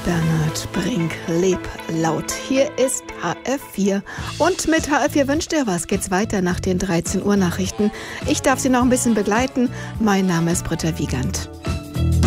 Bernhard Brink, leb laut. Hier ist HR4 und mit HR4 wünscht ihr was. Geht's weiter nach den 13 Uhr Nachrichten. Ich darf Sie noch ein bisschen begleiten. Mein Name ist Britta Wiegand.